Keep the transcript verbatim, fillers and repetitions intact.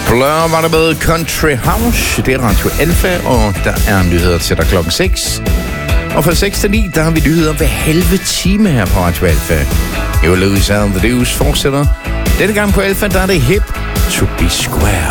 Blur var der med Country House. Det er Radio Alfa, og der er nyheder til dig klokken seks. Og fra seks til ni, der har vi nyheder hver halve time her på Radio Alfa. Jo, Louis and the Dews fortsætter. Denne gang på Alfa, der er det hip to be square.